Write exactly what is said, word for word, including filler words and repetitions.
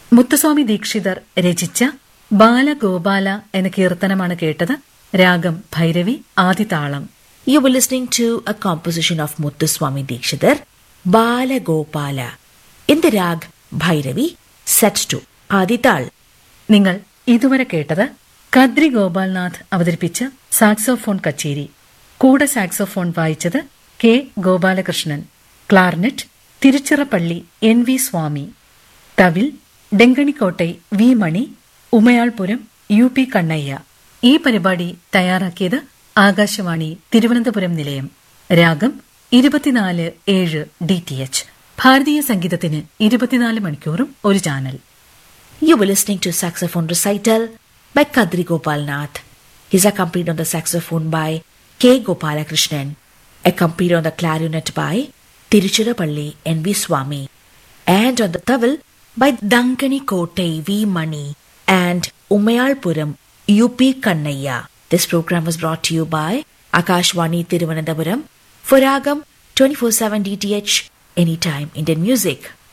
മുത്തുസ്വാമി ദീക്ഷിതർ രചിച്ച ബാലഗോപാല എന്ന കീർത്തനമാണ് കേട്ടത്. രാഗം Bhairavi, ആദിതാളം. You were listening to a composition of Muthuswami Dikshidhar, Bala Gopala, in the rag Bhairavi, set to Adital. നിങ്ങൾ ഇതുവരെ കേട്ടത് കദ്രി ഗോപാൽനാഥ് അവതരിപ്പിച്ച സാക്സോഫോൺ കച്ചേരി. കൂടെ സാക്സോഫോൺ വായിച്ചത് K Gopalakrishnan. ക്ലാർനെറ്റ് Tiruchirappalli N V സ്വാമി. തവിൽ ഡെങ്കണിക്കോട്ടെ വി മണി, ഉമയാൾപുരം യു പി കണ്ണയ്യ. ഈ പരിപാടി തയ്യാറാക്കിയത് ആകാശവാണി തിരുവനന്തപുരം നിലയം. രാഗം ഇരുപത്തിനാല് ഏഴ് ഡി ടി എച്ച്. ഭാരതീയ സംഗീതത്തിന് ഇരുപത്തിനാല് മണിക്കൂറും ഒരു channel. You were listening to saxophone recital by Kadri Gopalnath. He is accompanied on the saxophone by K. Gopalakrishnan, accompanied on the clarinet by Tiruchirappalli N V Swami, and on the tawil by Dankani Kotai V Mani and Umayalpuram U P Kannaiya. This program was brought to you by Akashvani Thiruvananthapuram for Ragam twenty-four seven D T H, anytime Indian music.